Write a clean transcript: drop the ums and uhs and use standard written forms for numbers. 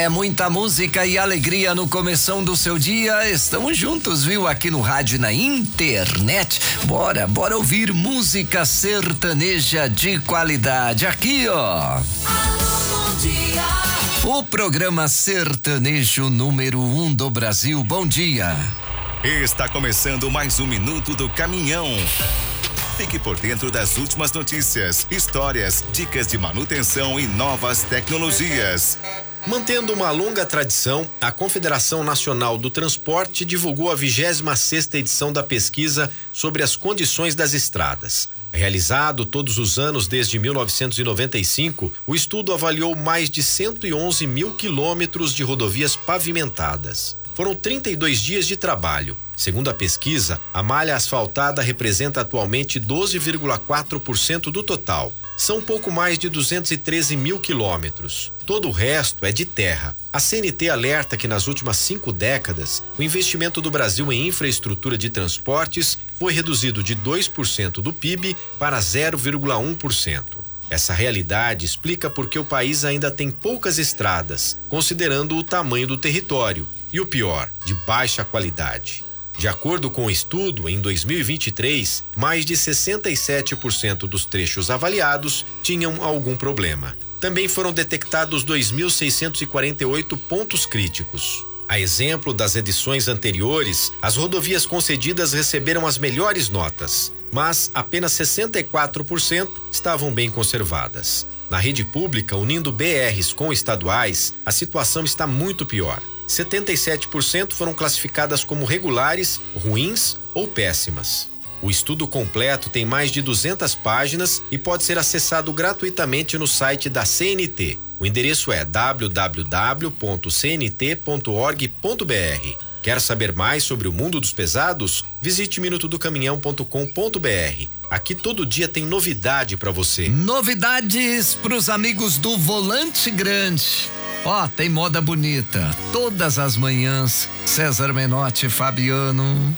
É muita música e alegria no começão do seu dia. Estamos juntos, viu? Aqui no rádio e na internet. Bora ouvir música sertaneja de qualidade. Aqui, ó. Alô, bom dia. O programa sertanejo número 1 do Brasil. Bom dia. Está começando mais um Minuto do Caminhão. Fique por dentro das últimas notícias, histórias, dicas de manutenção e novas tecnologias. Mantendo uma longa tradição, a Confederação Nacional do Transporte divulgou a 26ª edição da pesquisa sobre as condições das estradas. Realizado todos os anos desde 1995, o estudo avaliou mais de 111 mil quilômetros de rodovias pavimentadas. Foram 32 dias de trabalho. Segundo a pesquisa, a malha asfaltada representa atualmente 12,4% do total. São pouco mais de 213 mil quilômetros. Todo o resto é de terra. A CNT alerta que nas últimas 5 décadas, o investimento do Brasil em infraestrutura de transportes foi reduzido de 2% do PIB para 0,1%. Essa realidade explica por que o país ainda tem poucas estradas, considerando o tamanho do território. E o pior, de baixa qualidade. De acordo com o estudo, em 2023, mais de 67% dos trechos avaliados tinham algum problema. Também foram detectados 2.648 pontos críticos. A exemplo das edições anteriores, as rodovias concedidas receberam as melhores notas, mas apenas 64% estavam bem conservadas. Na rede pública, unindo BRs com estaduais, a situação está muito pior. 77% foram classificadas como regulares, ruins ou péssimas. O estudo completo tem mais de 200 páginas e pode ser acessado gratuitamente no site da CNT. O endereço é www.cnt.org.br. Quer saber mais sobre o mundo dos pesados? Visite minutodocaminhão.com.br. Aqui todo dia tem novidade para você. Novidades pros amigos do Volante Grande. Ó, tem moda bonita. Todas as manhãs, César Menotti e Fabiano.